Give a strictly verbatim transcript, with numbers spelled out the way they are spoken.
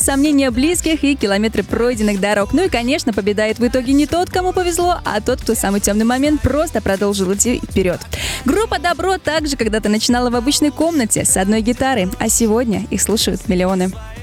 сомнения близких и километры пройденных дорог. Ну и, конечно, победает в итоге не тот, кому повезло, а тот, кто в самый темный момент просто продолжил идти вперед. Группа «Добро» также когда-то начинала в обычной комнате с одной гитарой, а сегодня их слушают миллионы.